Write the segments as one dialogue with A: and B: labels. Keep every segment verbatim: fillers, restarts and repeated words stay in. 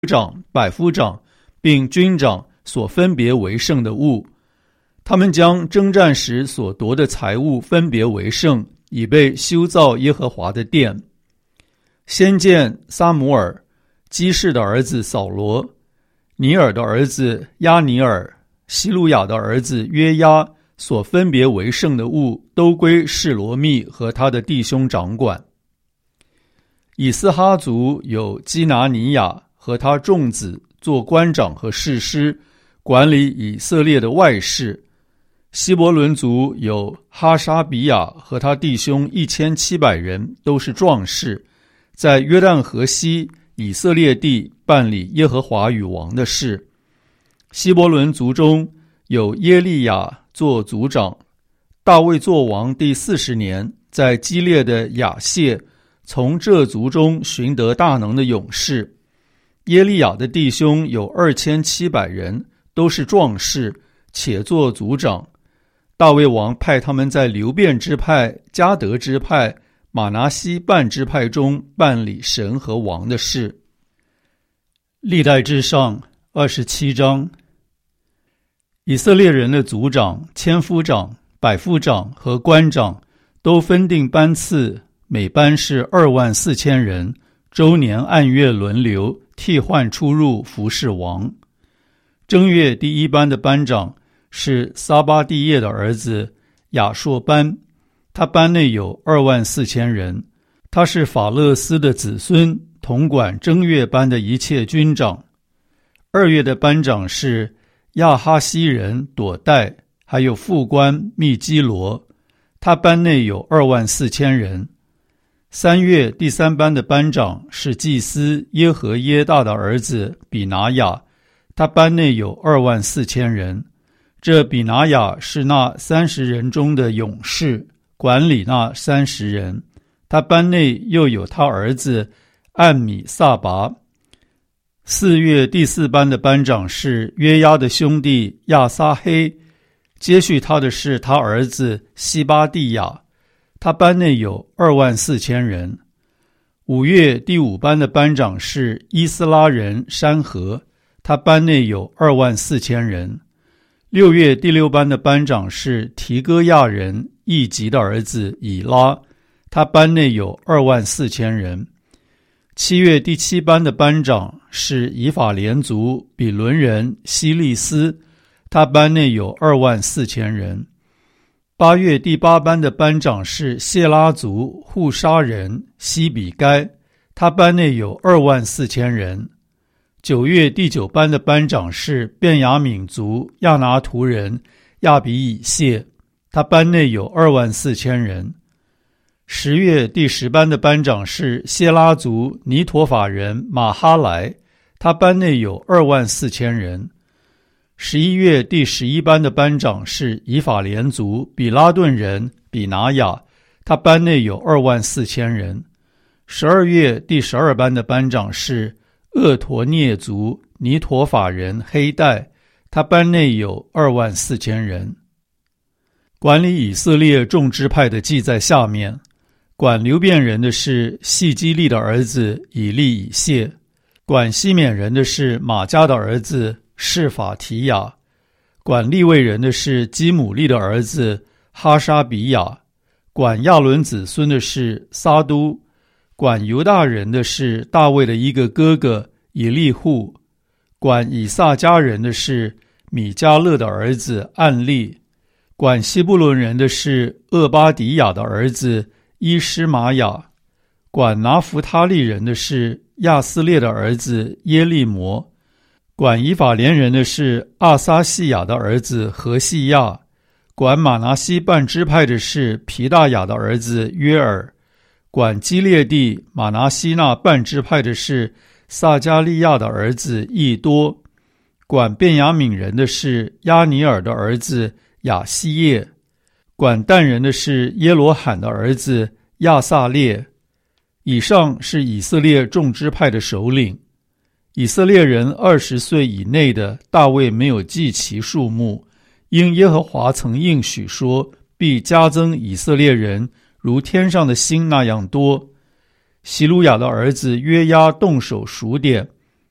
A: 长、百夫长并军长所分别为圣的物。他们将征战时所夺的财物分别为圣，以备修造耶和华的殿。先见撒母耳、基士的儿子扫罗、尼尔的儿子亚尼尔、希路亚的儿子约押所分别为圣的物，都归示罗密和他的弟兄掌管。以斯哈族有基拿尼亚和他众子做官长和士师，管理以色列的外事。希伯伦族有哈沙比亚和他弟兄一千七百人，都是壮士，在约旦河西以色列地办理耶和华与王的事。希伯伦族中有耶利亚做族长。大卫做王第四十年，在基列的亚谢从这族中寻得大能的勇士。耶利亚的弟兄有二千七百人，都是壮士，且做族长。大卫王派他们在流便支派、迦得支派、马拿西半支派中办理神和王的事。历代志上二十七章。以色列人的族长、千夫长、百夫长和官长都分定班次，每班是二万四千人，周年按月轮流替换出入服侍王。正月第一班的班长是撒巴蒂叶的儿子亚硕班，他班内有二万四千人，他是法勒斯的子孙，统管正月班的一切军长。二月的班长是亚哈西人朵代，还有副官密基罗，他班内有二万四千人。三月第三班的班长是祭司耶和耶大的儿子比拿雅，他班内有二万四千人。这比拿雅是那三十人中的勇士，管理那三十人。他班内又有他儿子暗米撒拔。四月第四班的班长是约押的兄弟亚撒黑，接续他的是他儿子西巴蒂亚，他班内有二万四千人。五月第五班的班长是伊斯拉人山河，他班内有二万四千人。六月第六班的班长是提哥亚人易吉的儿子以拉，他班内有二万四千人。七月第七班的班长是以法莲族比伦人希利斯，他班内有二万四千人。八月第八班的班长是谢拉族户沙人西比该，他班内有二万四千人。九月第九班的班长是便雅悯族亚拿图人亚比以谢，他班内有二万四千人。十月第十班的班长是谢拉族尼陀法人马哈莱，他班内有二万四千人。十一月第十一班的班长是以法莲族比拉顿人比拿雅，他班内有二万四千人。十二月第十二班的班长是厄陀涅族尼陀法人黑带，他班内有二万四千人。管理以色列众支派的记在下面。管流便人的是细基利的儿子以利以谢，管西缅人的是马加的儿子示法提亚，管利未人的是基姆利的儿子哈沙比亚，管亚伦子孙的是撒都，管犹大人的是大卫的一个哥哥以利户，管以撒家人的是米迦勒的儿子暗利，管西布伦人的是厄巴迪亚的儿子伊施玛雅，管拿弗他利人的是亚斯列的儿子耶利摩，管以法莲人的是阿撒西亚的儿子何西亚，管马拿西半支派的是皮大雅的儿子约尔，管基列地马拿西那半支派的是撒加利亚的儿子益多，管便雅悯人的是亚尼尔的儿子亚西叶，管但人的是耶罗罕的儿子亚撒列。以上是以色列众支派的首领。以色列人二十岁以内的，大卫没有记其数目，因耶和华曾应许说，必加增以色列人如天上的星那样多。希鲁雅的儿子约押动手数点，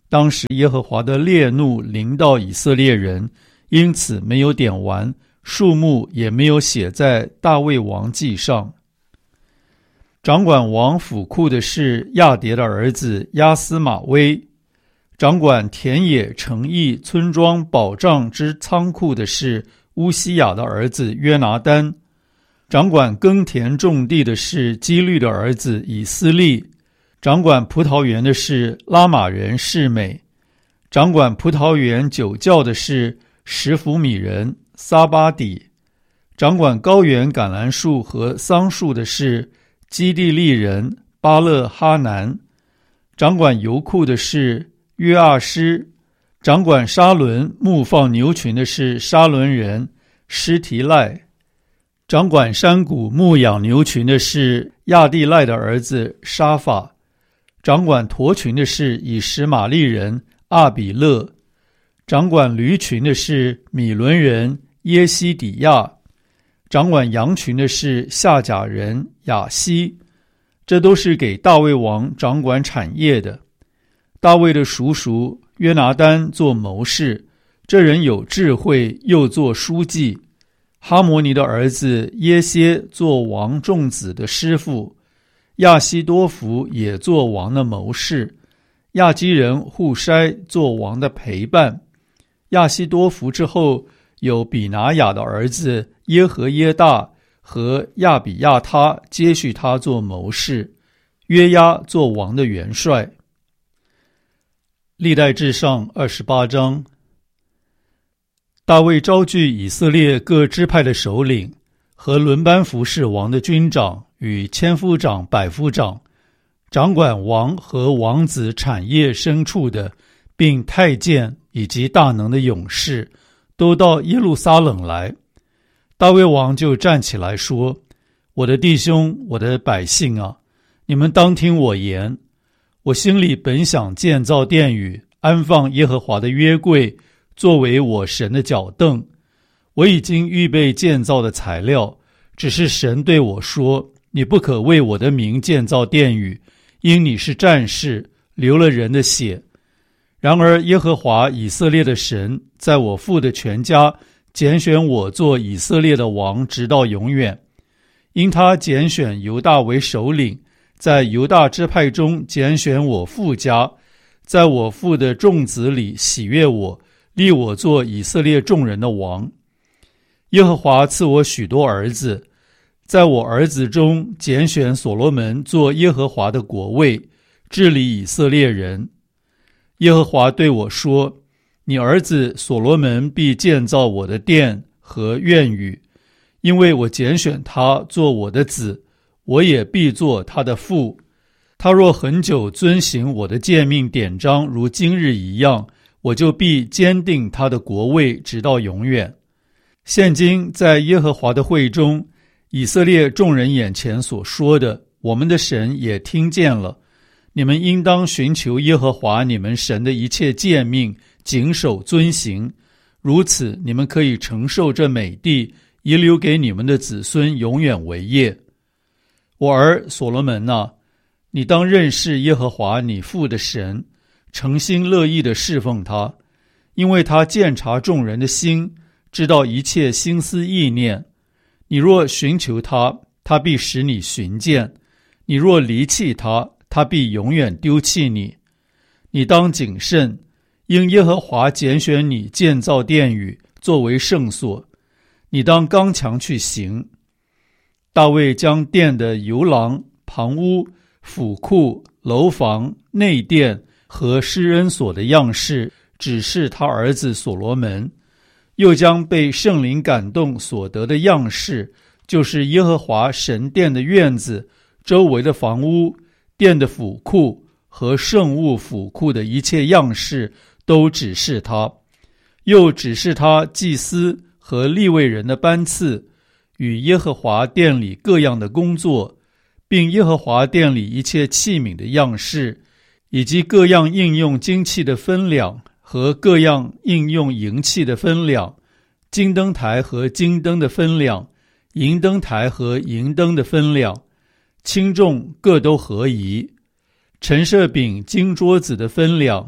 A: 当时耶和华的烈怒临到以色列人，因此没有点完，数目也没有写在大卫王记上。掌管王府库的是亚迭的儿子亚斯玛威，掌管田野城邑村庄保障之仓库的是乌西雅的儿子约拿单，掌管耕田种地的是基律的儿子以斯利，掌管葡萄园的是拉玛人示美，掌管葡萄园酒窖的是什弗米人撒巴底，掌管高原橄榄树和桑树的是基地利人巴勒哈南，掌管油库的是约阿施，掌管沙伦牧放牛群的是沙伦人施提赖，掌管山谷牧养牛群的是亚地赖的儿子沙法，掌管驼群的是以实玛利人阿比勒，掌管驴群的是米伦人耶西底亚，掌管羊群的是夏甲人亚西。这都是给大卫王掌管产业的。大卫的叔叔约拿单做谋士，这人有智慧，又做书记。哈摩尼的儿子耶歇做王众子的师傅，亚西多弗也做王的谋士，亚基人户筛做王的陪伴。亚西多弗之后有比拿雅的儿子耶和耶大和亚比亚他接续他做谋士，约押做王的元帅。历代志上二十八章。大卫召聚以色列各支派的首领和轮班服侍王的军长与千夫长、百夫长，掌管王和王子产业牲畜的，并太监以及大能的勇士，都到耶路撒冷来。大卫王就站起来说：我的弟兄，我的百姓啊，你们当听我言。我心里本想建造殿宇，安放耶和华的约柜，作为我神的脚凳。我已经预备建造的材料，只是神对我说：你不可为我的名建造殿宇，因你是战士，流了人的血。然而耶和华以色列的神在我父的全家拣选我做以色列的王，直到永远。因他拣选犹大为首领，在犹大支派中拣选我父家，在我父的众子里喜悦我，立我做以色列众人的王。耶和华赐我许多儿子，在我儿子中拣选所罗门做耶和华的国位，治理以色列人。耶和华对我说：你儿子所罗门必建造我的殿和院宇，因为我拣选他做我的子，我也必做他的父。他若很久遵行我的诫命典章，如今日一样，我就必坚定他的国位，直到永远。现今在耶和华的会中，以色列众人眼前所说的，我们的神也听见了。你们应当寻求耶和华你们神的一切诫命，谨守遵行，如此你们可以承受这美地，遗留给你们的子孙永远为业。我儿所罗门啊，你当认识耶和华你父的神，诚心乐意地侍奉他，因为他鉴察众人的心，知道一切心思意念。你若寻求他，他必使你寻见；你若离弃他，他必永远丢弃你。你当谨慎，因耶和华拣选你建造殿宇，作为圣所。你当刚强去行。大卫将殿的游廊、旁屋、府库、楼房、内殿和施恩所的样式指示他儿子所罗门，又将被圣灵感动所得的样式，就是耶和华神殿的院子、周围的房屋、殿的府库和圣物府库的一切样式，都指示他，又指示他祭司和利未人的班次，与耶和华殿里各样的工作，并耶和华殿里一切器皿的样式，以及各样应用金器的分量和各样应用银器的分量，金灯台和金灯的分量，银灯台和银灯的分量，轻重各都合宜。陈设饼金桌子的分量，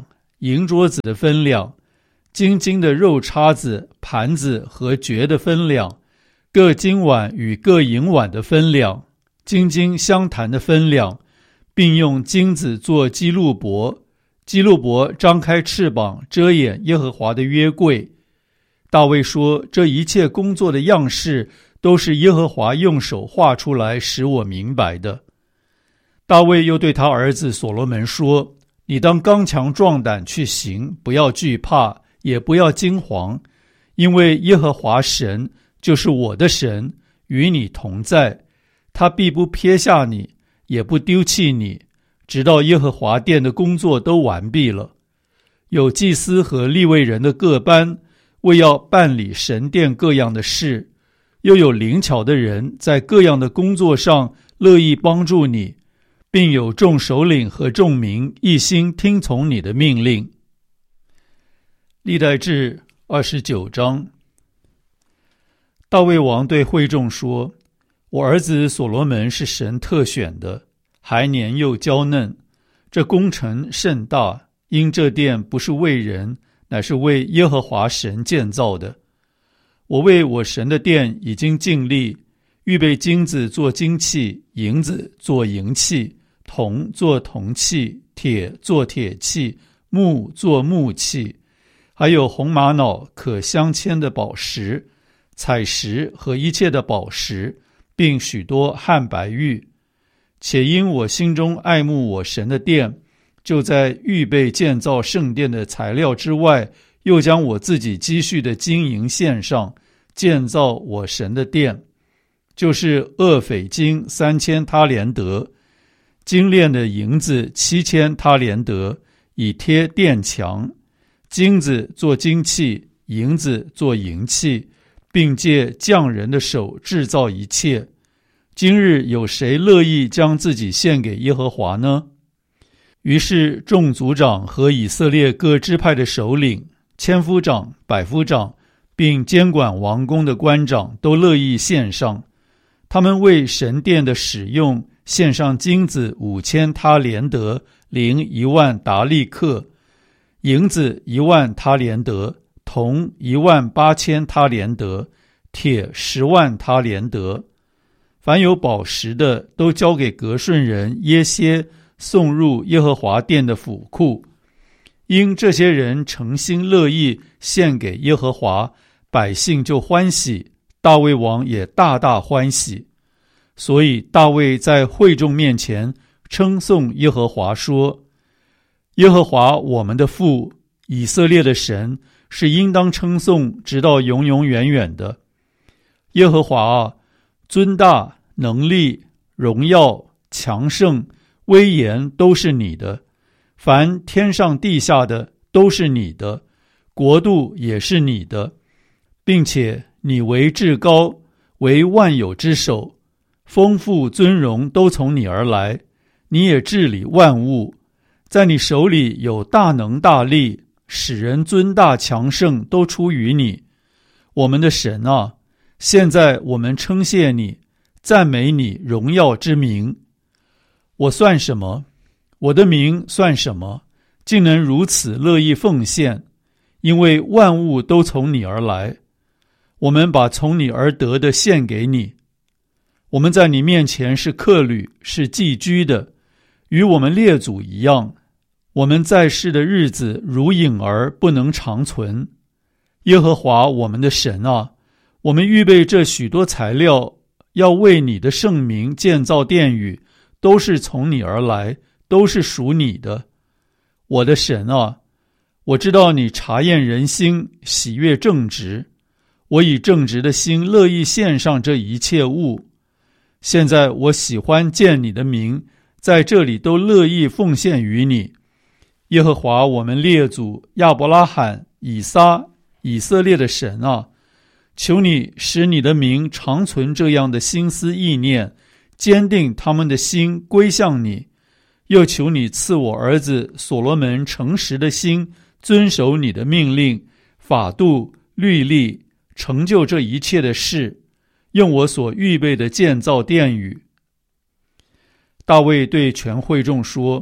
A: 银桌子的分量，金金的肉叉子、盘子和爵的分量，各金碗与各银碗的分量，金金相谈的分量，并用金子做基路伯，基路伯张开翅膀遮掩耶和华的约柜。大卫说，这一切工作的样式都是耶和华用手画出来使我明白的。大卫又对他儿子所罗门说，你当刚强壮胆去行，不要惧怕，也不要惊惶，因为耶和华神就是我的神，与你同在，他必不撇下你，也不丢弃你，直到耶和华殿的工作都完毕了。有祭司和利未人的各班，为要办理神殿各样的事，又有灵巧的人在各样的工作上乐意帮助你，并有众首领和众民一心听从你的命令。历代志二十九章。大卫王对会众说，我儿子所罗门是神特选的，还年幼娇嫩，这工程甚大，因这殿不是为人，乃是为耶和华神建造的。我为我神的殿已经尽力，预备金子做金器，银子做银器，铜做铜器，铁做铁器，木做木器，还有红玛瑙可镶嵌的宝石、彩石和一切的宝石，并许多汉白玉。且因我心中爱慕我神的殿，就在预备建造圣殿的材料之外，又将我自己积蓄的金银献上，建造我神的殿，就是厄斐金三千他连得，精炼的银子七千他连得，以贴殿墙，金子做金器，银子做银器，并借匠人的手制造一切。今日有谁乐意将自己献给耶和华呢？于是众族长和以色列各支派的首领、千夫长、百夫长，并监管王宫的官长都乐意献上。他们为神殿的使用献上金子五千他连得，零一万达利克，银子一万他连得，铜一万八千他连得，铁十万他连得。凡有宝石的，都交给革顺人耶歇，送入耶和华殿的府库。因这些人诚心乐意献给耶和华，百姓就欢喜，大卫王也大大欢喜。所以大卫在会众面前称颂耶和华说，耶和华我们的父，以色列的神，是应当称颂直到永永远远的。耶和华啊，尊大、能力、荣耀、强盛、威严都是你的，凡天上地下的都是你的，国度也是你的，并且你为至高，为万有之首，丰富尊荣都从你而来，你也治理万物，在你手里有大能大力，使人尊大强盛都出于你。我们的神啊，现在我们称谢你，赞美你荣耀之名。我算什么？我的名算什么？竟能如此乐意奉献？因为万物都从你而来，我们把从你而得的献给你。我们在你面前是客旅，是寄居的，与我们列祖一样。我们在世的日子如影儿，不能长存。耶和华我们的神啊，我们预备这许多材料，要为你的圣名建造殿宇，都是从你而来，都是属你的。我的神啊，我知道你察验人心，喜悦正直。我以正直的心乐意献上这一切物。现在我喜欢见你的名，在这里都乐意奉献于你。耶和华我们列祖亚伯拉罕、以撒、以色列的神啊，求你使你的名长存这样的心思意念，坚定他们的心归向你。又求你赐我儿子所罗门诚实的心，遵守你的命令、法度、律例，成就这一切的事，用我所预备的建造殿宇。大卫对全会众说，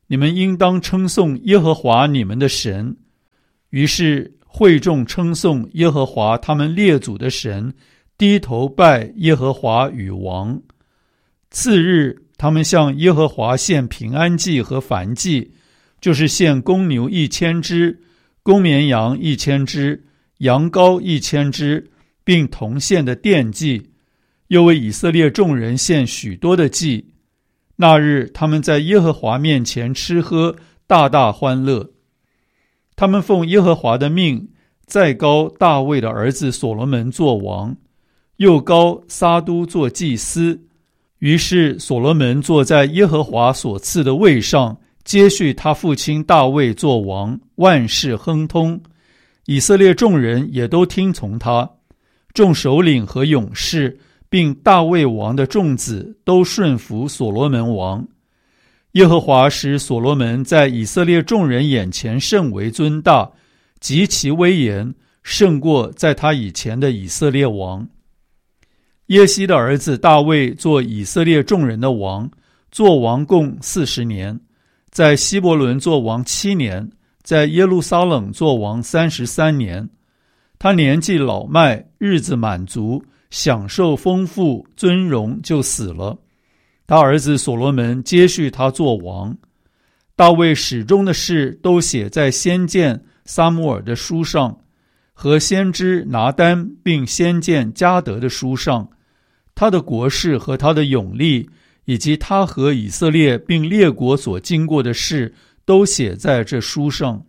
A: 你们应当称颂耶和华你们的神。于是会众称颂耶和华他们列祖的神，低头拜耶和华与王。次日，他们向耶和华献平安祭和燔祭，就是献公牛一千只，公绵羊一千只，羊羔一千只，并同献的奠祭，又为以色列众人献许多的祭。那日，他们在耶和华面前吃喝，大大欢乐。他们奉耶和华的命，再膏大卫的儿子所罗门做王，又膏撒都做祭司。于是所罗门坐在耶和华所赐的位上，接续他父亲大卫做王，万事亨通。以色列众人也都听从他，众首领和勇士，并大卫王的众子都顺服所罗门王。耶和华使所罗门在以色列众人眼前甚为尊大，极其威严，胜过在他以前的以色列王。耶西的儿子大卫做以色列众人的王，做王共四十年，在希伯伦做王七年，在耶路撒冷做王三十三年。他年纪老迈，日子满足，享受丰富尊荣，就死了。他儿子所罗门接续他做王。大卫始终的事都写在先见撒母耳的书上，和先知拿单并先见迦得的书上。他的国事和他的勇力，以及他和以色列并列国所经过的事，都写在这书上。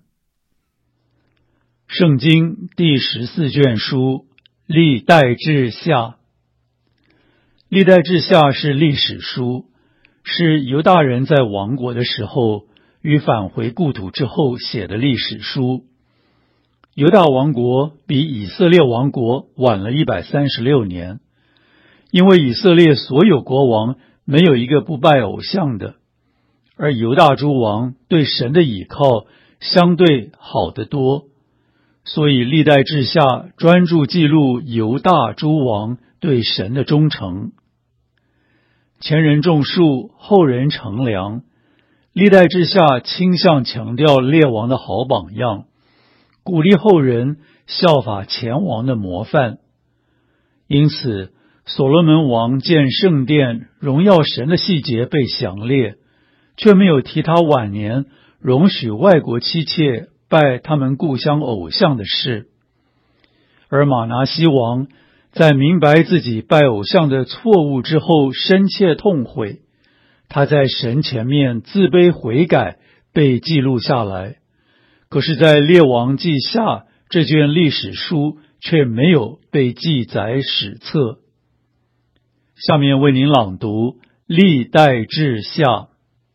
A: 圣经第十四卷书，历代志下。历代志下是历史书，是犹大人在亡国的时候与返回故土之后写的历史书。犹大王国比以色列王国晚了一百三十六年，因为以色列所有国王没有一个不拜偶像的，而犹大诸王对神的倚靠相对好得多，所以历代志下专注记录犹大诸王对神的忠诚。前人种树，后人乘凉，历代志下倾向强调列王的好榜样，鼓励后人效法前王的模范。因此所罗门王建圣殿荣耀神的细节被详列，却没有提他晚年容许外国妻妾拜他们故乡偶像的事。而马拿西王在明白自己拜偶像的错误之后深切痛悔，他在神前面自卑悔改，被记录下来。可是在列王记下这卷历史书却没有被记载史册。下面为您朗读历代志下。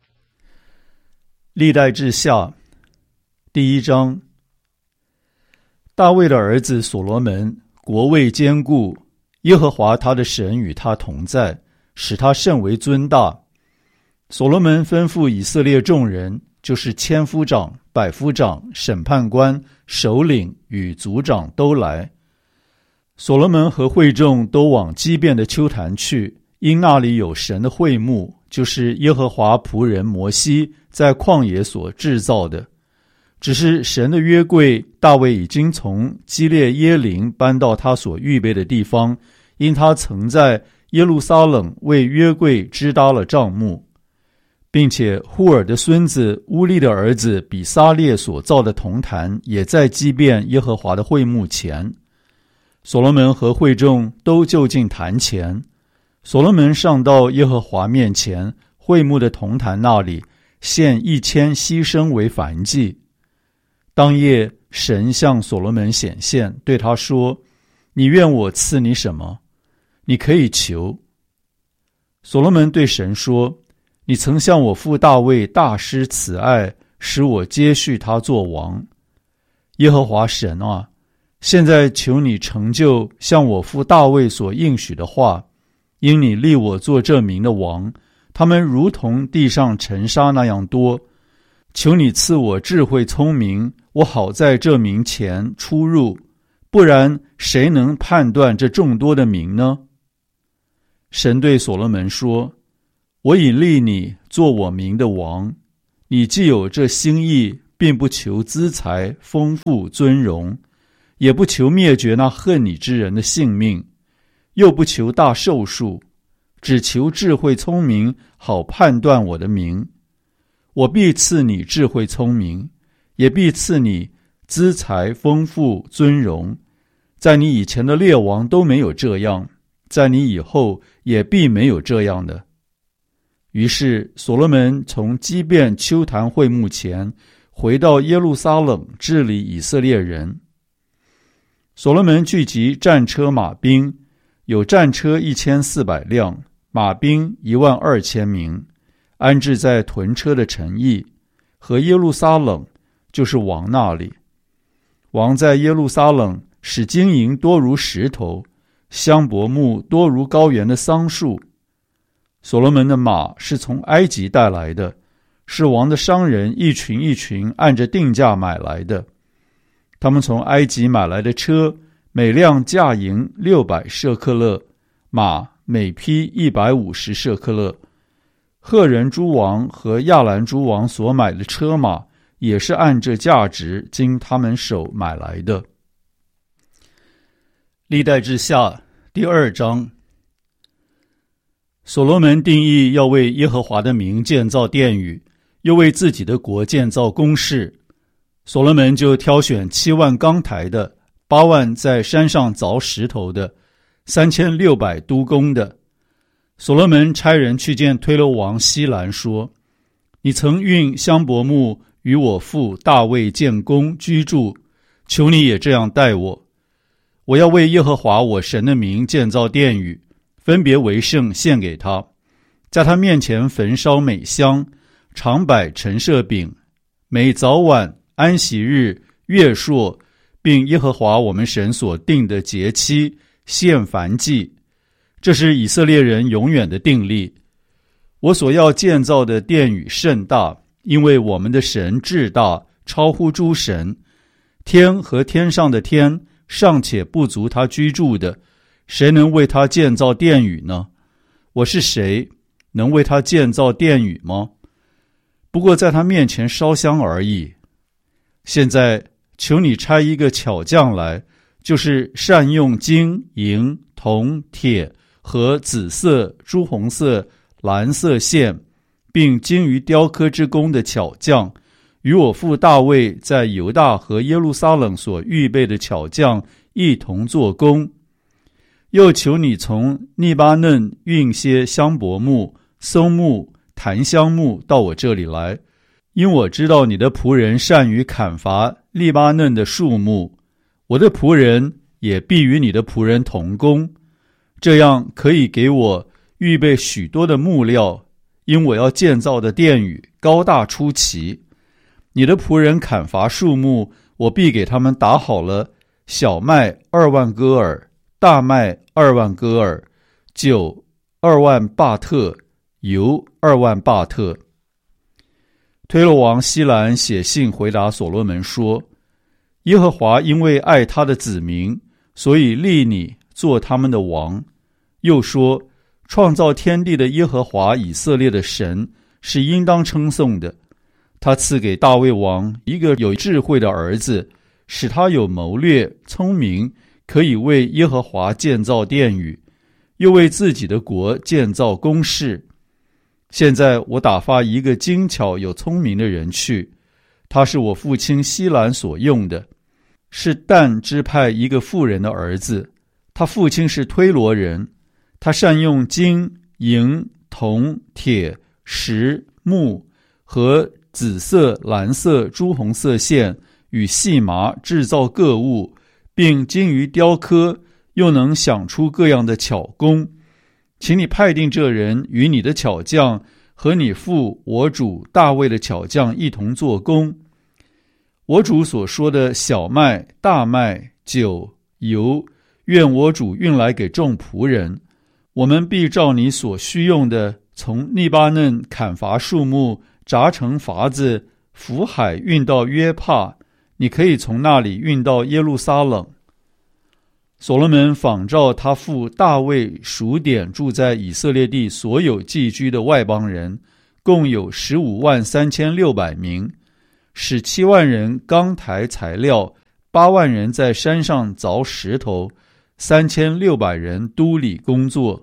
A: 历代志下第一章。大卫的儿子所罗门国位坚固，耶和华他的神与他同在，使他甚为尊大。所罗门吩咐以色列众人，就是千夫长、百夫长、审判官、首领与族长都来。所罗门和会众都往基遍的丘坛去，因那里有神的会幕，就是耶和华仆人摩西在旷野所制造的。只是神的约柜，大卫已经从基列耶琳搬到他所预备的地方，因他曾在耶路撒冷为约柜支搭了帐幕，并且户尔的孙子乌利的儿子比撒列所造的铜坛也在基遍耶和华的会幕前。所罗门和会众都就近坛前，所罗门上到耶和华面前，会幕的铜坛那里，献一千牺牲为燔祭。当夜，神向所罗门显现，对他说：你愿我赐你什么？你可以求。所罗门对神说：你曾向我父大卫大施慈爱，使我接续他做王。耶和华神啊，现在求你成就向我父大卫所应许的话，因你立我做这民的王，他们如同地上尘沙那样多。求你赐我智慧聪明，我好在这民前出入，不然谁能判断这众多的民呢？神对所罗门说：我已立你做我民的王， 你既有这心意，并不求资财、丰富、尊荣，也不求灭绝那恨你之人的性命，又不求大寿数，只求智慧聪明，好判断我的名。我必赐你智慧聪明，也必赐你资财丰富尊荣，在你以前的列王都没有这样，在你以后也必没有这样的。于是所罗门从基遍丘坛会幕前回到耶路撒冷，治理以色列人。所罗门聚集战车马兵，有战车一千四百辆，马兵一万二千名，安置在屯车的城邑，和耶路撒冷，就是王那里。王在耶路撒冷使金银多如石头，香柏木多如高原的桑树。所罗门的马是从埃及带来的，是王的商人一群一群按着定价买来的。他们从埃及买来的车，每辆价银六百舍克勒，马每匹一百五十舍克勒。赫人诸王和亚兰诸王所买的车马，也是按这价值经他们手买来的。历代志下第二章。所罗门定义要为耶和华的名建造殿宇，又为自己的国建造宫室。所罗门就挑选七万钢台的，八万在山上凿石头的，三千六百督工的。所罗门差人去见推罗王希兰说：你曾运香柏木与我父大卫建宫居住，求你也这样待我。我要为耶和华我神的名建造殿宇，分别为圣献给他，在他面前焚烧美香，常摆陈设饼，每早晚安息日月朔，并耶和华我们神所定的节期献燔祭。这是以色列人永远的定例。我所要建造的殿宇甚大，因为我们的神至大，超乎诸神。天和天上的天尚且不足他居住的，谁能为他建造殿宇呢？我是谁，能为他建造殿宇吗？不过在他面前烧香而已。现在求你差一个巧匠来，就是善用金银铜铁和紫色朱红色蓝色线，并精于雕刻之工的巧匠，与我父大卫在犹大和耶路撒冷所预备的巧匠一同做工。又求你从利巴嫩运些香柏木、松木、檀香木到我这里来，因我知道你的仆人善于砍伐利巴嫩的树木，我的仆人也必与你的仆人同工，这样可以给我预备许多的木料，因我要建造的殿宇高大出奇。你的仆人砍伐树木，我必给他们打好了小麦二万戈尔，大麦二万戈尔，酒二万巴特，油二万巴特。推罗王希兰写信回答所罗门说：耶和华因为爱他的子民，所以立你做他们的王。又说：创造天地的耶和华以色列的神是应当称颂的。他赐给大卫王一个有智慧的儿子，使他有谋略聪明，可以为耶和华建造殿宇，又为自己的国建造宫室。现在我打发一个精巧有聪明的人去，他是我父亲希兰所用的，是但支派一个妇人的儿子，他父亲是推罗人。他善用金银铜铁石木和紫色蓝色朱红色线与细麻制造各物，并精于雕刻，又能想出各样的巧工。请你派定这人与你的巧匠和你父我主大卫的巧匠一同做工。我主所说的小麦大麦酒油，愿我主运来给众仆人。我们必照你所需用的，从利巴嫩砍伐树木，炸成筏子，浮海运到约帕，你可以从那里运到耶路撒冷。所罗门仿照他父大卫数点住在以色列地所有寄居的外邦人， 共有十五万三千六百名，使七万人钢抬材料，八万人在山上凿石头，三千六百人督理工作。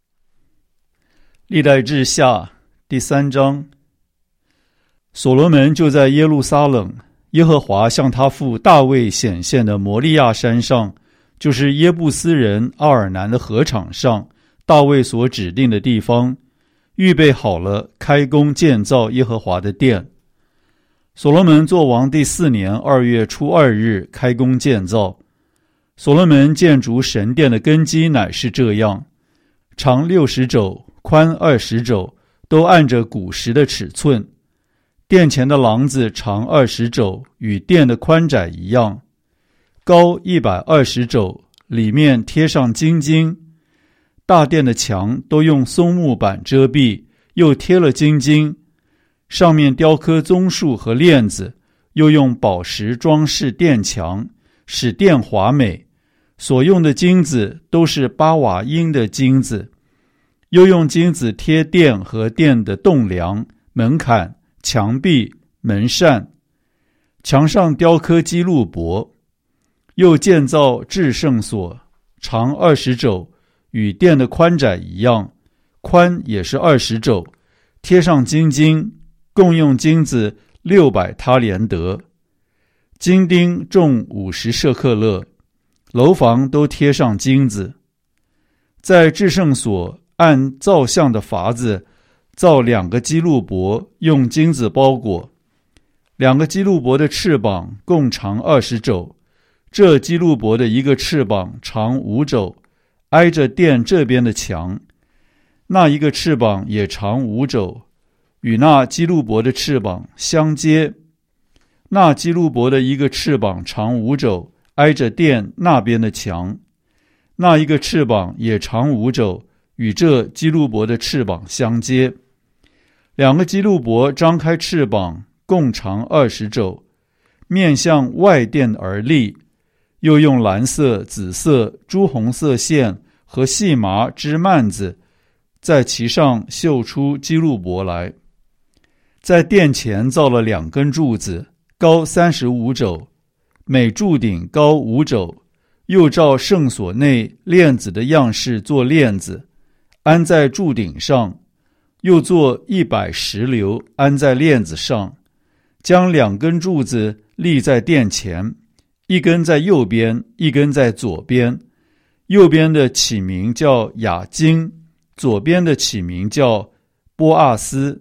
A: 历代志下第三章。所罗门就在耶路撒冷，耶和华向他父大卫显现的摩利亚山上，就是耶布斯人阿尔南的禾场上，大卫所指定的地方，预备好了开工建造耶和华的殿。所罗门作王第四年二月初二日开工建造。所罗门建筑神殿的根基乃是这样：长六十肘，宽二十肘，都按着古时的尺寸。殿前的廊子长二十肘，与殿的宽窄一样，高一百二十肘，里面贴上金金。大殿的墙都用松木板遮蔽，又贴了金金，上面雕刻棕树和链子，又用宝石装饰殿墙，使殿华美。所用的金子都是巴瓦因的金子，又用金子贴殿和殿的栋梁、门槛、墙壁、门扇，墙上雕刻基路伯。又建造至圣所，长二十肘，与殿的宽窄一样，宽也是二十肘，贴上金金，共用金子六百他连得，金钉重五十舍克勒，楼房都贴上金子。在至圣所按造像的法子造两个基路伯，用金子包裹。两个基路伯的翅膀共长二十肘，这基路伯的一个翅膀长五肘，挨着殿这边的墙，那一个翅膀也长五肘，与那基路伯的翅膀相接。那基路伯的一个翅膀长五肘，挨着殿那边的墙，那一个翅膀也长五肘，与这基路伯的翅膀相接。两个基路伯张开翅膀，共长二十肘，面向外殿而立，又用蓝色、紫色、朱红色线和细麻织幔子，在其上绣出基路伯来。在殿前造了两根柱子，高三十五肘，每柱顶高五肘，又照圣所内链子的样式做链子，安在柱顶上，又做一百石榴安在链子上，将两根柱子立在殿前，一根在右边，一根在左边。右边的起名叫雅金，左边的起名叫波阿斯。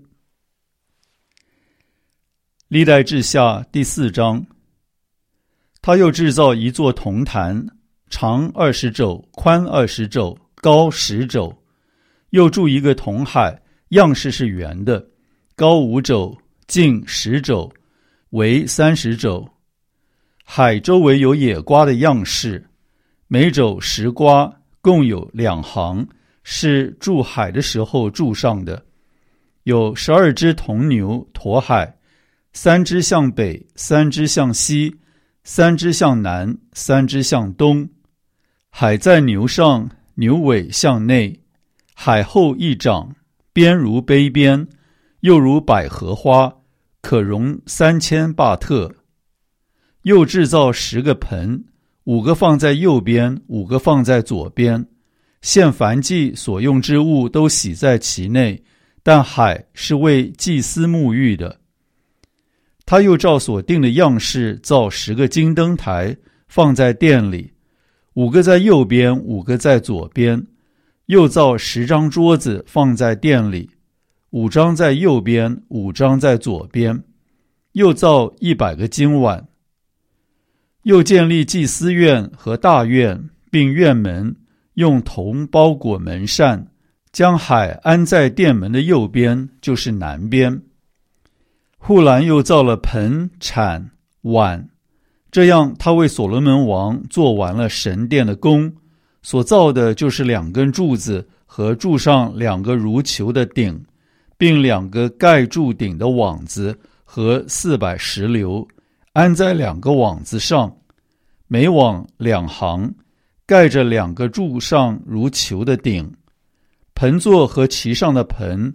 A: 历代志下第四章。他又制造一座铜坛，长二十肘，宽二十肘，高十肘。又铸一个铜海，样式是圆的，高五肘，径十肘，围三十肘。海周围有野瓜的样式，每肘十瓜，共有两行，是筑海的时候筑上的。有十二只铜牛驮海，三只向北，三只向西，三只向南，三只向东。海在牛上，牛尾向内。海后一掌，边如杯边，又如百合花，可容三千巴特。又制造十个盆，五个放在右边，五个放在左边。献燔祭所用之物都洗在其内，但海是为祭司沐浴的。他又照所定的样式造十个金灯台，放在殿里，五个在右边，五个在左边。又造十张桌子放在殿里，五张在右边，五张在左边。又造一百个金碗。又建立祭司院和大院，并院门，用铜包裹门扇，将海安在殿门的右边，就是南边。户兰又造了盆、铲、碗，这样他为所罗门王做完了神殿的工，所造的就是两根柱子和柱上两个如球的顶，并两个盖柱顶的网子和四百石榴，安在两个网子上，每网两行，盖着两个柱上如球的顶。盆座和其上的盆，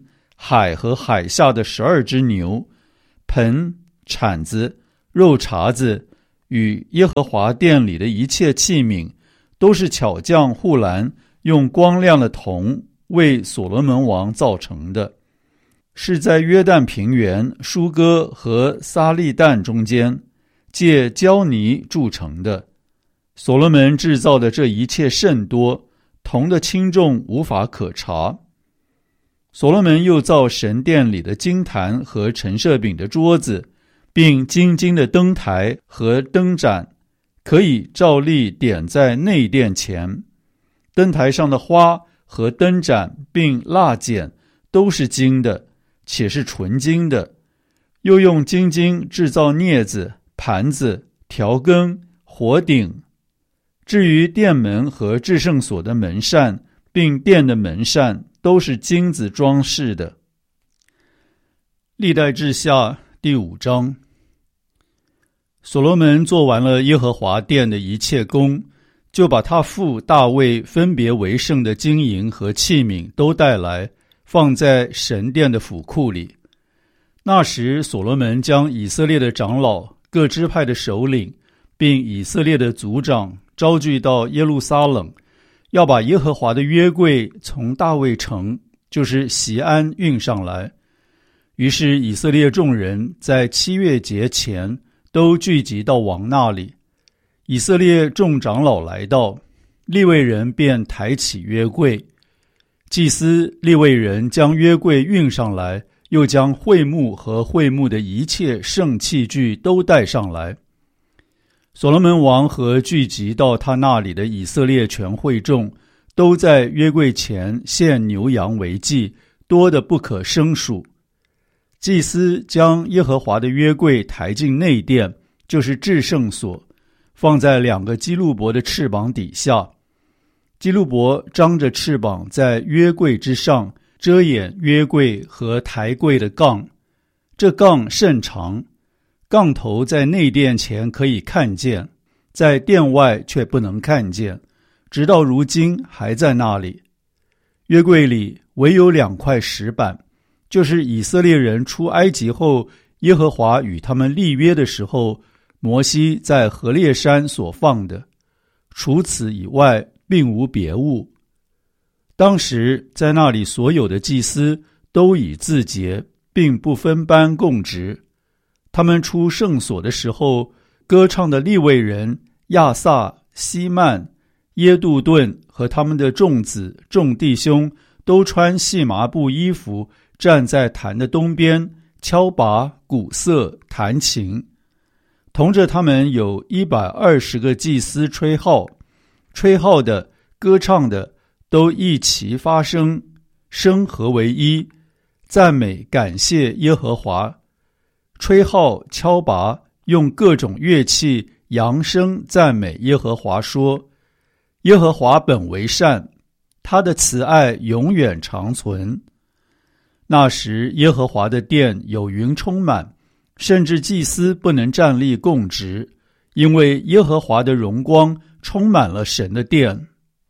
A: 海和海下的十二只牛，盆、铲子、肉茬子与耶和华殿里的一切器皿，都是巧匠户兰用光亮的铜为所罗门王造成的，是在约旦平原舒哥和撒利旦中间借胶泥铸成的。所罗门制造的这一切甚多，铜的轻重无法可查。所罗门又造神殿里的金坛和陈设饼的桌子，并金金的灯台和灯盏，可以照例点在内殿前。灯台上的花和灯盏并蜡剪都是金的，且是纯金的。又用金金制造镊子、盘子、调羹、火鼎。至于殿门和至圣所的门扇，并殿的门扇，都是金子装饰的。历代志下第五章。所罗门做完了耶和华殿的一切工，就把他父大卫分别为圣的金银和器皿都带来，放在神殿的府库里。那时所罗门将以色列的长老、各支派的首领，并以色列的族长招聚到耶路撒冷，要把耶和华的约柜从大卫城，就是锡安运上来。于是以色列众人在七月节前都聚集到王那里。以色列众长老来到，利未人便抬起约柜。祭司利未人将约柜运上来，又将会幕和会幕的一切圣器具都带上来。所罗门王和聚集到他那里的以色列全会众，都在约柜前献牛羊为祭，多得不可胜数。祭司将耶和华的约柜抬进内殿，就是至圣所，放在两个基路伯的翅膀底下。基路伯张着翅膀在约柜之上，遮掩约柜和抬柜的杠。这杠甚长，杠头在内殿前可以看见，在殿外却不能看见，直到如今还在那里。约柜里唯有两块石板，就是以色列人出埃及后，耶和华与他们立约的时候，摩西在何烈山所放的，除此以外并无别物。当时在那里所有的祭司都已自洁，并不分班供职。他们出圣所的时候，歌唱的利未人亚萨、希曼、耶杜顿和他们的众子众弟兄都穿细麻布衣服，站在坛的东边，敲拔、鼓瑟、弹琴。同着他们有一百二十个祭司吹号，吹号的、歌唱的都一齐发声，声合为一，赞美感谢耶和华。吹号、敲拔，用各种乐器扬声赞美耶和华，说：耶和华本为善，他的慈爱永远长存。那时耶和华的殿有云充满，甚至祭司不能站立供职，因为耶和华的荣光充满了神的殿。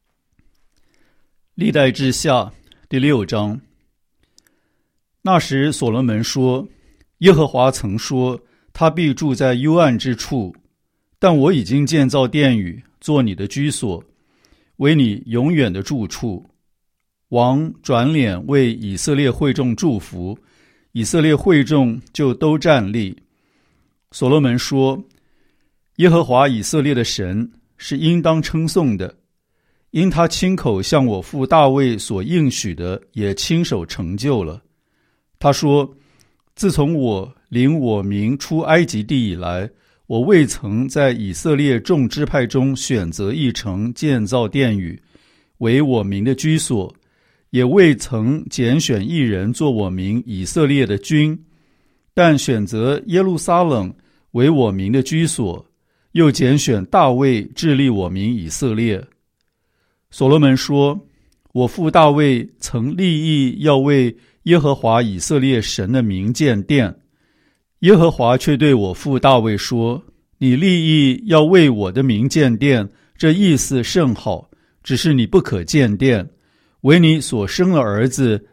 A: 历代志下第六章。那时所罗门说：耶和华曾说，他必住在幽暗之处，但我已经建造殿宇，做你的居所，为你永远的住处。王转脸为以色列会众祝福，以色列会众就都站立。所罗门说：耶和华以色列的神是应当称颂的，因他亲口向我父大卫所应许的，也亲手成就了。他说：自从我领我民出埃及地以来，我未曾在以色列众支派中选择一城建造殿宇，为我民的居所，也未曾拣选一人做我民以色列的君，但选择耶路撒冷为我民的居所，又拣选大卫治理我民以色列。所罗门说：我父大卫曾立意要为耶和华以色列神的名建殿，耶和华却对我父大卫说：你立意要为我的名建殿，这意思甚好，只是你不可建殿，唯你所生的儿子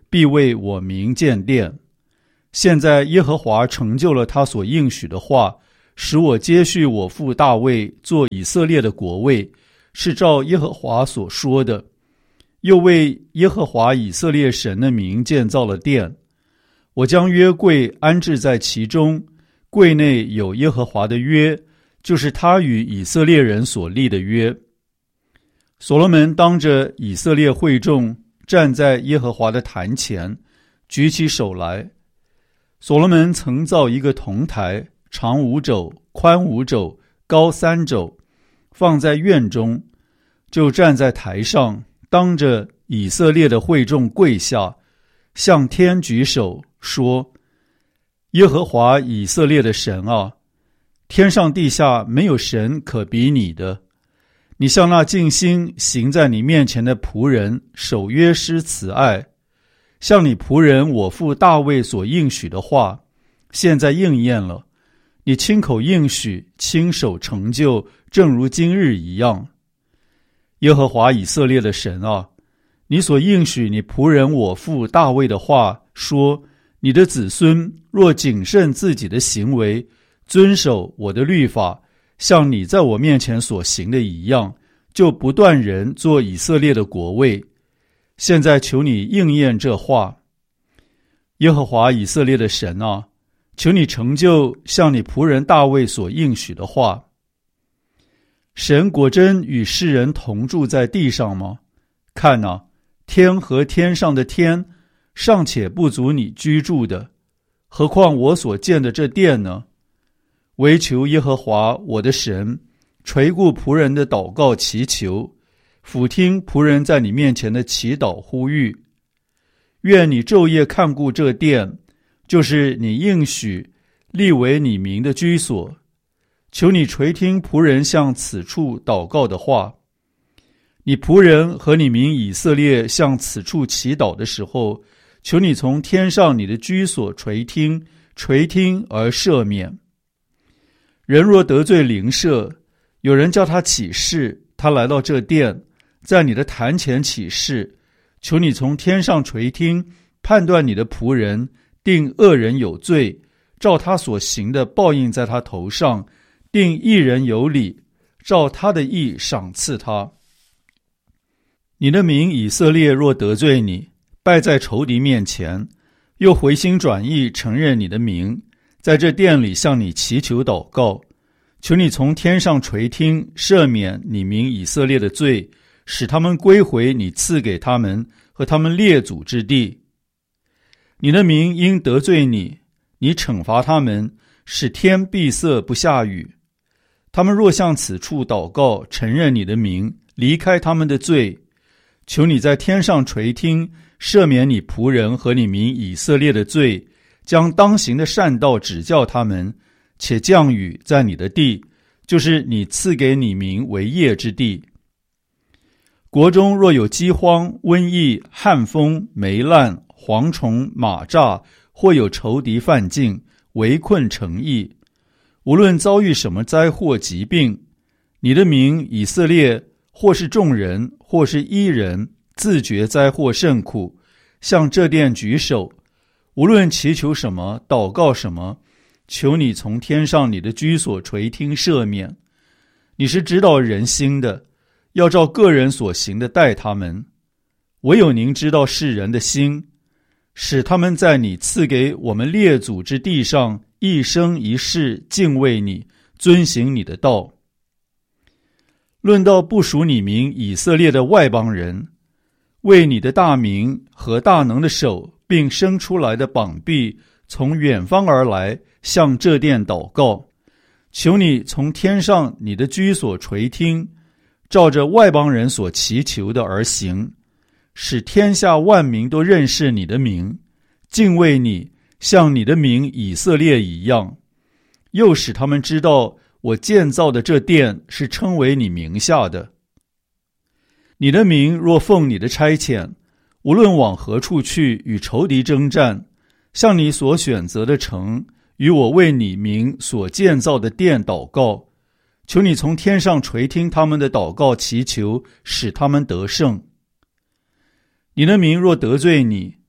A: 必为我名建殿。现在耶和华成就了他所应许的话，使我接续我父大卫做以色列的国位，是照耶和华所说的。又为耶和华以色列神的名建造了殿。我将约柜安置在其中，柜内有耶和华的约，就是他与以色列人所立的约。所罗门当着以色列会众站在耶和华的坛前，举起手来。所罗门曾造一个铜台，长五肘，宽五肘，高三肘，放在院中，就站在台上，当着以色列的会众跪下，向天举手说：耶和华以色列的神啊，天上地下没有神可比你的。你向那尽心行在你面前的仆人守约施慈爱，向你仆人我父大卫所应许的话，现在应验了。你亲口应许，亲手成就，正如今日一样。耶和华以色列的神啊，你所应许你仆人我父大卫的话，说：你的子孙若谨慎自己的行为，遵守我的律法，像你在我面前所行的一样，就不断人做以色列的国位。现在求你应验这话。耶和华以色列的神啊，求你成就像你仆人大卫所应许的话。神果真与世人同住在地上吗？看哪，天和天上的天尚且不足你居住的，何况我所建的这殿呢？唯求耶和华我的神垂顾仆人的祷告祈求，俯听仆人在你面前的祈祷呼吁。愿你昼夜看顾这殿，就是你应许立为你名的居所。求你垂听仆人向此处祷告的话。你仆人和你民以色列向此处祈祷的时候，求你从天上你的居所垂听，垂听而赦免。人若得罪邻舍，有人叫他起誓，他来到这殿，在你的坛前起誓，求你从天上垂听，判断你的仆人，定恶人有罪，照他所行的报应在他头上，定义人有理，照他的义赏赐他。你的民以色列若得罪你，败在仇敌面前，又回心转意承认你的名，在这殿里向你祈求祷告，求你从天上垂听，赦免你民以色列的罪，使他们归回你赐给他们和他们列祖之地。你的民因得罪你，你惩罚他们，使天闭塞不下雨。他们若向此处祷告，承认你的名，离开他们的罪，求你在天上垂听，赦免你仆人和你民以色列的罪，将当行的善道指教他们，且降雨在你的地，就是你赐给你民为业之地。国中若有饥荒、瘟疫、旱风、霉烂、蝗虫、马蚱，或有仇敌犯境，围困城邑，无论遭遇什么灾祸疾病，你的民以色列或是众人，或是一人，自觉灾祸甚苦，向这殿举手，无论祈求什么，祷告什么，求你从天上你的居所垂听赦免。你是知道人心的，要照个人所行的待他们。唯有您知道世人的心，使他们在你赐给我们列祖之地上一生一世敬畏你，遵行你的道。论到不属你民以色列的外邦人，为你的大名和大能的手，并生出来的膀臂，从远方而来，向这殿祷告，求你从天上你的居所垂听，照着外邦人所祈求的而行，使天下万民都认识你的名，敬畏你，像你的名以色列一样，又使他们知道我建造的这殿是称为你名下的。你的名若奉你的差遣，无论往何处去与仇敌征战，向你所选择的城，与我为你名所建造的殿祷告，求你从天上垂听他们的祷告祈求，使他们得胜。你的民若得罪你，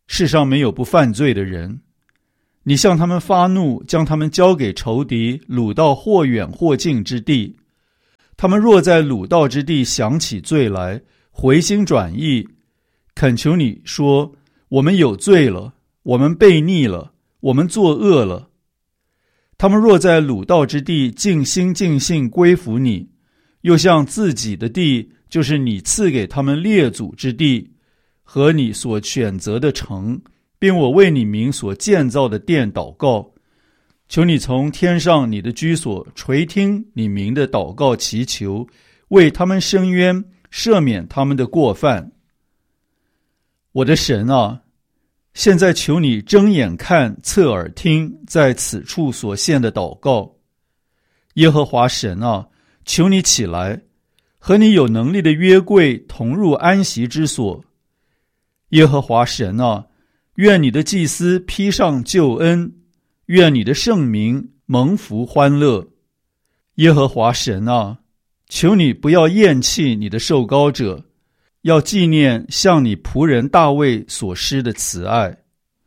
A: 世上没有不犯罪的人。你向他们发怒，将他们交给仇敌，掳到或远或近之地。他们若在掳到之地想起罪来，回心转意，恳求你说，我们有罪了，我们悖逆了，我们作恶了。他们若在掳到之地尽心尽性归服你，又向自己的地，就是你赐给他们列祖之地和你所选择的城，并我为你名所建造的殿祷告，求你从天上你的居所垂听你名的祷告祈求，为他们伸冤，赦免他们的过犯。我的神啊，现在求你睁眼看，侧耳听，在此处所献的祷告。耶和华神啊，求你起来，和你有能力的约柜同入安息之所。耶和华神啊，愿你的祭司披上救恩，愿你的圣名蒙福欢乐。耶和华神啊，求你不要厌弃你的受膏者，要纪念向你仆人大卫所施的慈爱。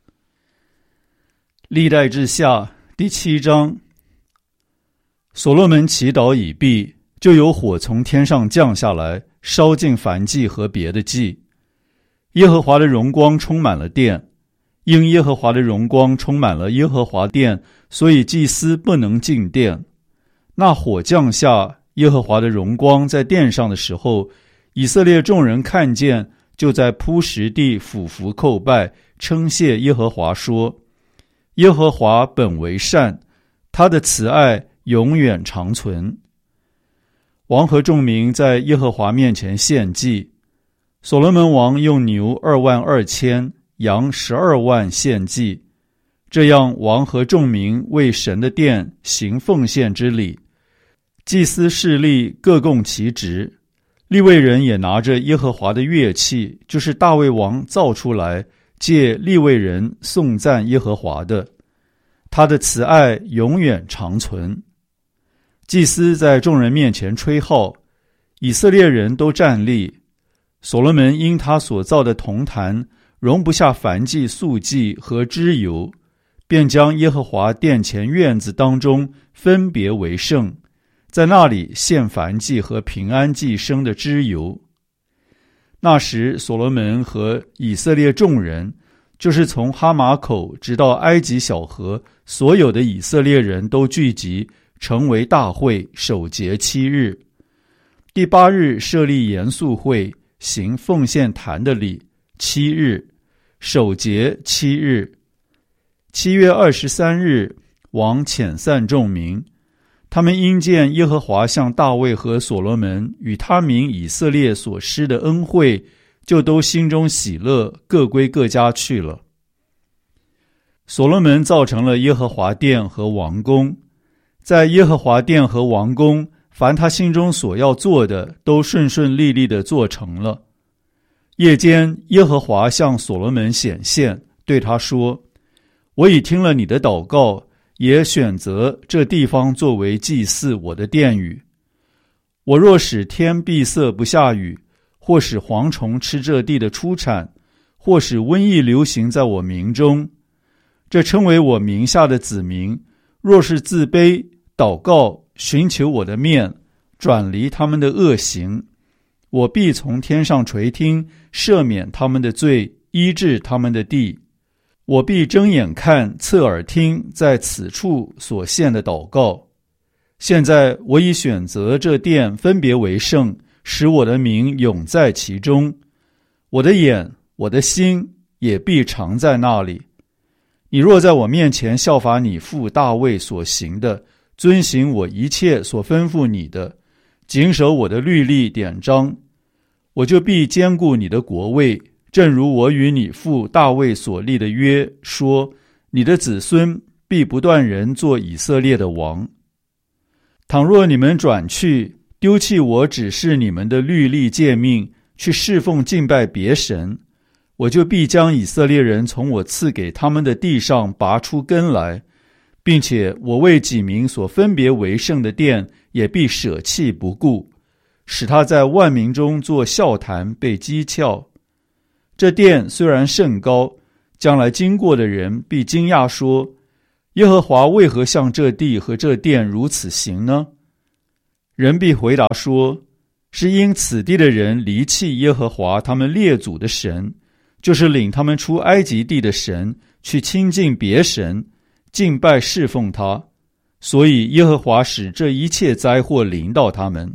A: 历代志下第七章。所罗门祈祷已毕，就有火从天上降下来，烧尽燔祭和别的祭。耶和华的荣光充满了殿，因耶和华的荣光充满了耶和华殿，所以祭司不能进殿。那火降下，耶和华的荣光在殿上的时候，以色列众人看见，就在铺石地俯伏叩拜，称谢耶和华说，耶和华本为善，他的慈爱永远长存。王和众民在耶和华面前献祭，所罗门王用牛二万二千，羊十二万献祭。这样王和众民为神的殿行奉献之礼。祭司势力各供其职，利未人也拿着耶和华的乐器，就是大卫王造出来，借利未人颂赞耶和华的，他的慈爱永远长存。祭司在众人面前吹号，以色列人都站立。所罗门因他所造的铜坛容不下燔祭、素祭和脂油，便将耶和华殿前院子当中分别为圣，在那里献燔祭和平安祭生的脂油。那时所罗门和以色列众人，就是从哈马口直到埃及小河，所有的以色列人都聚集，成为大会，守节七日。第八日设立严肃会，行奉献坛的礼，七日，守节七日。七月二十三日，王遣散众民，他们因见耶和华向大卫和所罗门与他民以色列所施的恩惠，就都心中喜乐，各归各家去了。所罗门造成了耶和华殿和王宫，在耶和华殿和王宫，凡他心中所要做的，都顺顺利利地做成了。夜间，耶和华向所罗门显现，对他说，我已听了你的祷告，也选择这地方作为祭祀我的殿宇。我若使天闭塞不下雨，或使蝗虫吃这地的出产，或使瘟疫流行在我民中，这称为我名下的子民，若是自卑祷告，寻求我的面，转离他们的恶行，我必从天上垂听，赦免他们的罪，医治他们的地。我必睁眼看，侧耳听，在此处所献的祷告。现在我已选择这殿分别为圣，使我的名永在其中。我的眼，我的心也必常在那里。你若在我面前效法你父大卫所行的，遵行我一切所吩咐你的，谨守我的律例典章，我就必坚固你的国位，正如我与你父大卫所立的约，说你的子孙必不断人做以色列的王。倘若你们转去，丢弃我指示你们的律例诫命，去侍奉敬拜别神，我就必将以色列人从我赐给他们的地上拔出根来，并且我为己民所分别为圣的殿也必舍弃不顾，使他在万民中做笑谈，被讥诮。这殿虽然甚高， 将来经过的人必惊讶说，耶和华为何向这地和这殿如此行呢？人必回答说，是因此地的人离弃耶和华他们列祖的神，就是领他们出埃及地的神，去亲近别神，敬拜侍奉他，所以耶和华使这一切灾祸临到他们。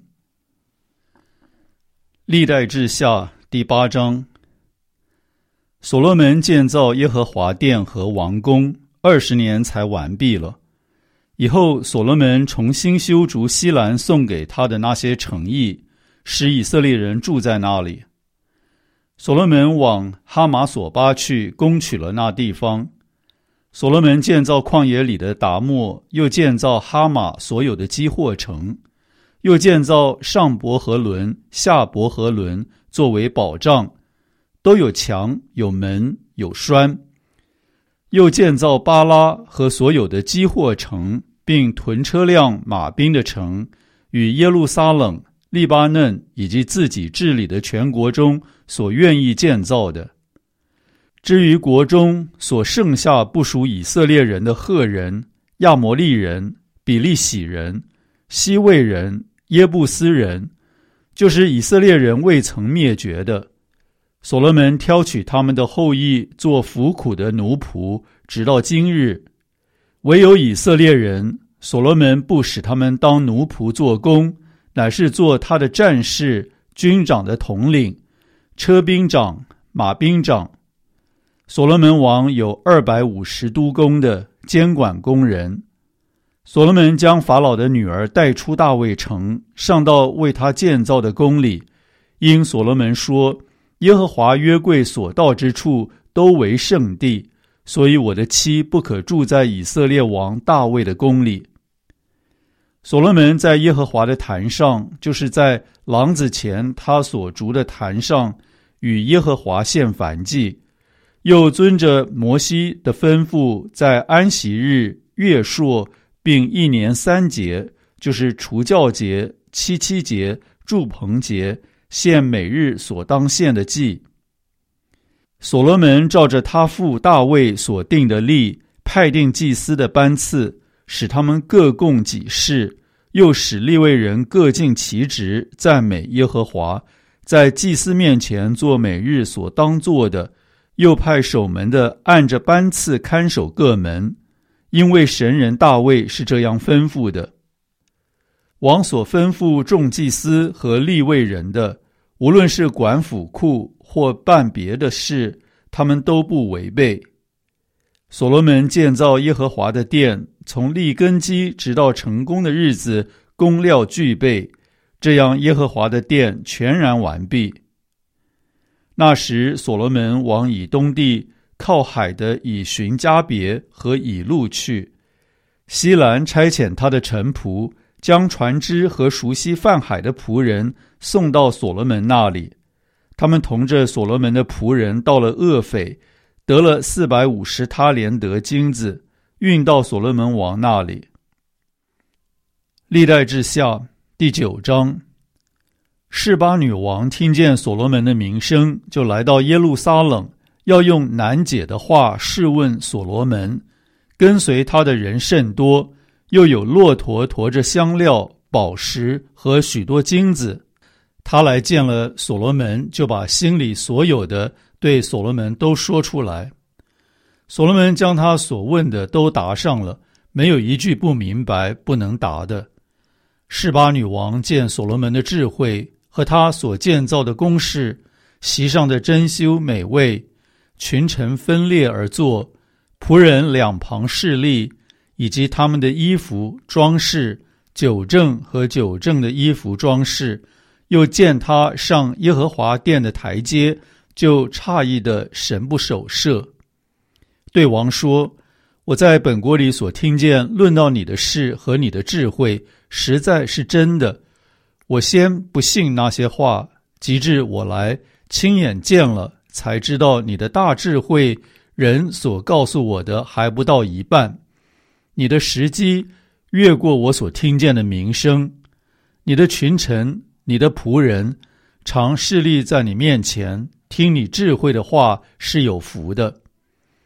A: 历代志下第八章。所罗门建造耶和华殿和王宫，二十年才完毕了。以后所罗门重新修筑西兰送给他的那些城邑，使以色列人住在那里。所罗门往哈马索巴去，攻取了那地方。所罗门建造旷野里的达莫，又建造哈马所有的基货城，又建造上伯和伦、下伯和伦作为保障，都有墙、有门、有栓。又建造巴拉和所有的基货城，并屯车辆、马兵的城，与耶路撒冷、利巴嫩以及自己治理的全国中所愿意建造的。至于国中所剩下不属以色列人的赫人、亚摩利人、比利洗人、西魏人、耶布斯人，就是以色列人未曾灭绝的，所罗门挑取他们的后裔做服苦的奴仆，直到今日。唯有以色列人，所罗门不使他们当奴仆做工，乃是做他的战士、军长的统领、车兵长、马兵长。所罗门王有二百五十督工的监管工人。所罗门将法老的女儿带出大卫城，上到为他建造的宫里，因所罗门说，耶和华约柜所到之处都为圣地，所以我的妻不可住在以色列王大卫的宫里。所罗门在耶和华的坛上，就是在廊子前他所筑的坛上，与耶和华献燔祭，又遵着摩西的吩咐，在安息日、月朔并一年三节，就是除酵节、七七节、住棚节，献每日所当献的祭。所罗门照着他父大卫所定的例，派定祭司的班次，使他们各供己事，又使利未人各尽其职，赞美耶和华，在祭司面前做每日所当做的，又派守门的按着班次看守各门，因为神人大卫是这样吩咐的。王所吩咐众祭司和利未人的，无论是管府库或办别的事，他们都不违背。所罗门建造耶和华的殿，从立根基直到成功的日子，工料俱备，这样耶和华的殿全然完毕。那时所罗门往以东地靠海的以寻加别和以路去，西兰差遣他的臣仆，将船只和熟悉泛海的仆人送到所罗门那里。他们同着所罗门的仆人到了厄斐，得了四百五十他连得金子，运到所罗门王那里。历代志下第九章。示巴女王听见所罗门的名声，就来到耶路撒冷，要用难解的话试问所罗门。跟随他的人甚多，又有骆驼驮着香料、宝石和许多金子。他来见了所罗门，就把心里所有的对所罗门都说出来。所罗门将他所问的都答上了，没有一句不明白不能答的。示巴女王见所罗门的智慧和他所建造的宫室，席上的珍馐美味，群臣分列而坐，仆人两旁侍立，以及他们的衣服装饰，酒政和酒政的衣服装饰，又见他上耶和华殿的台阶，就诧异的神不守舍。对王说，我在本国里所听见论到你的事和你的智慧，实在是真的。我先不信那些话，及至我来亲眼见了，才知道你的大智慧，人所告诉我的还不到一半。你的时机越过我所听见的名声，你的群臣、你的仆人常侍立在你面前，听你智慧的话是有福的。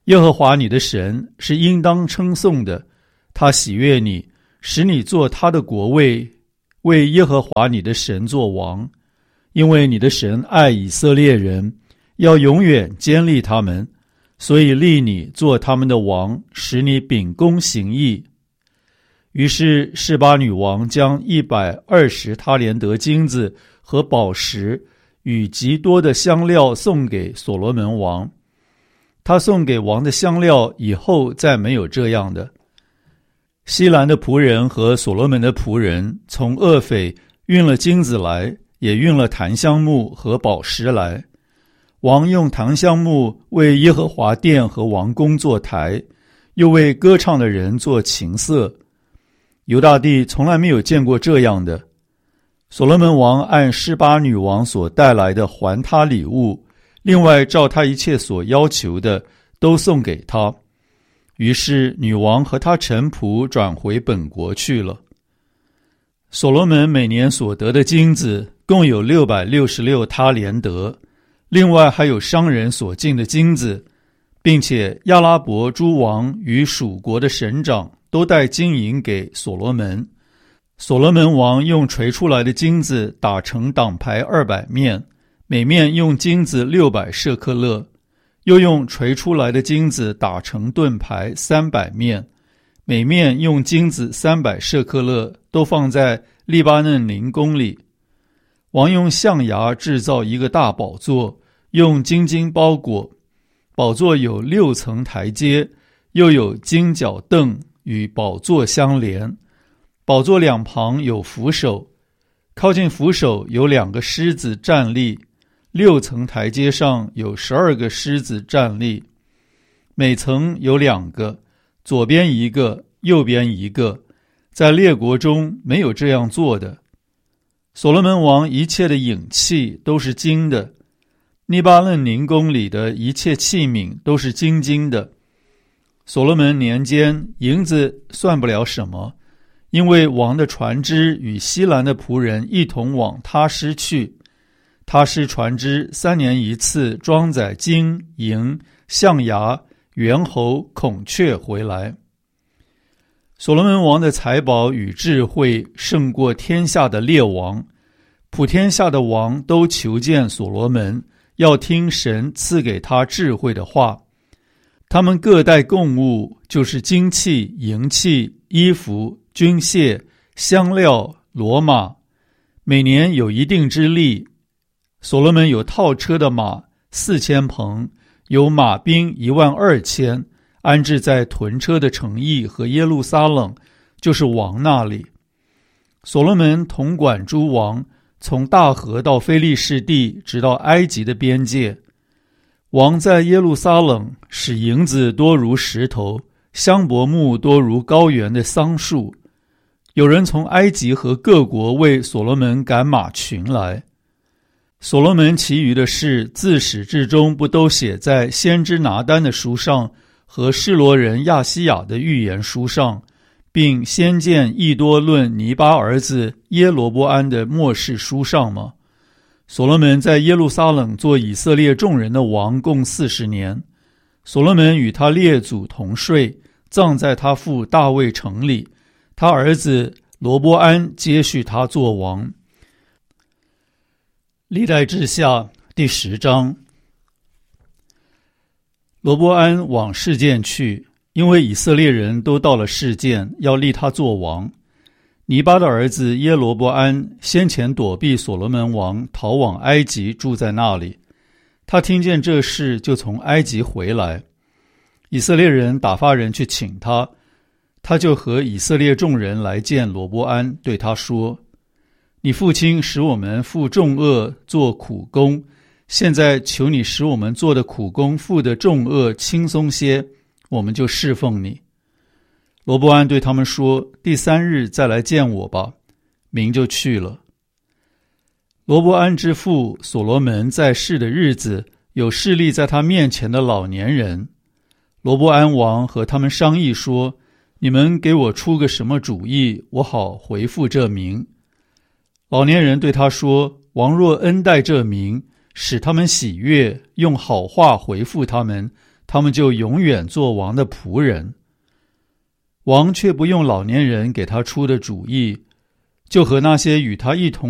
A: 耶和华你的神是应当称颂的，他喜悦你，使你做他的国位，为耶和华你的神作王。因为你的神爱以色列人，要永远坚立他们，所以立你做他们的王，使你秉公行义。于是示巴女王将一百二十他连得金子和宝石与极多的香料送给所罗门王。他送给王的香料以后再没有这样的。西兰的仆人和所罗门的仆人从厄斐运了金子来，也运了檀香木和宝石来。王用檀香木为耶和华殿和王宫做台，又为歌唱的人做琴瑟。犹大地从来没有见过这样的。所罗门王按示巴女王所带来的还他礼物，另外照他一切所要求的都送给他。于是女王和他臣仆转回本国去了。所罗门每年所得的金子共有六百六十六他连得，另外还有商人所进的金子，并且亚拉伯诸王与属国的省长都带金银给所罗门。所罗门王用锤出来的金子打成挡牌二百面，每面用金子六百舍克勒，又用锤出来的金子打成盾牌三百面，每面用金子三百舍克勒，都放在利巴嫩林宫里。王用象牙制造一个大宝座，用金金包裹，宝座有六层台阶，又有金脚凳与宝座相连。宝座两旁有扶手，靠近扶手有两个狮子站立，六层台阶上有十二个狮子站立，每层有两个，左边一个，右边一个，在列国中没有这样做的。所罗门王一切的影器都是金的，利巴嫩林宫里的一切器皿都是金金的。所罗门年间，银子算不了什么，因为王的船只与西兰的仆人一同往他施去。他施船只三年一次装载金银象牙猿猴孔雀回来。所罗门王的财宝与智慧胜过天下的列王，普天下的王都求见所罗门，要听神赐给他智慧的话。他们各带供物，就是金器、银器、衣服、军械、香料、骡马，每年有一定之例。所罗门有套车的马四千棚，有马兵一万二千，安置在屯车的城邑和耶路撒冷，就是王那里。所罗门统管诸王，从大河到非利士地，直到埃及的边界。王在耶路撒冷使银子多如石头，香柏木多如高原的桑树。有人从埃及和各国为所罗门赶马群来。所罗门其余的事自始至终不都写在先知拿单的书上和示罗人亚西亚的预言书上，并先见益多论尼巴儿子耶罗波安的末世书上吗？所罗门在耶路撒冷做以色列众人的王共四十年。所罗门与他列祖同睡，葬在他父大卫城里。他儿子罗波安接续他做王。历代志下第十章。罗波安往示剑去，因为以色列人都到了示剑，要立他做王。尼巴的儿子耶罗波安先前躲避所罗门王，逃往埃及，住在那里。他听见这事，就从埃及回来。以色列人打发人去请他，他就和以色列众人来见罗波安，对他说：你父亲使我们负重恶做苦工，现在求你使我们做的苦工负的重恶轻松些，我们就侍奉你。罗波安对他们说：第三日再来见我吧。民就去了。罗波安之父所罗门在世的日子，有侍立在他面前的老年人。罗波安王和他们商议说：你们给我出个什么主意，我好回复这民。老年人对他说：王若恩待这民，使他们喜悦，用好话回复他们，他他们就永远做王的仆人。王却不用老年人给他出的主意，就和那些与他一同